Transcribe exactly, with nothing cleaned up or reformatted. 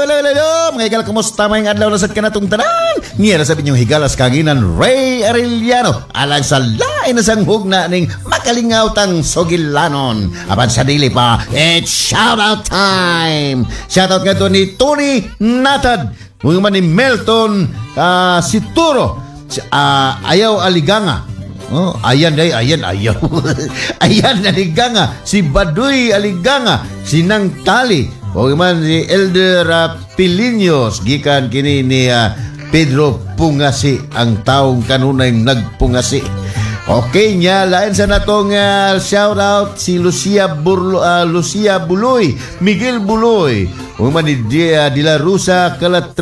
hello, hello, hello. Mga higala, kumusta mga adlaw na sa kanatong tanan? Niya na sabi niyong higalas kaginan Ray Arellano. Alang sa lain na sang hugna ning makalingaw tang Sogilanon. Apan sa dili pa, it's shoutout time. Shoutout nga to ni Tony Natad. Mga man ni Melton uh, Situro. Uh, ayaw Aliganga. Oh, ayan day, ayan, ayaw. Ayan Aliganga. Si Baduy Aliganga. Si Nang Tali. O man si Elder uh, Piliños. Gikan kini ni uh, Pedro Pungasi. Ang taong kanunay nagpungasi. Okay niya, lain sa natong uh, shout out si Lucia Burlo, uh, Lucia Buloy, Miguel Buloy. O man ni uh, De La Rosa Calatra.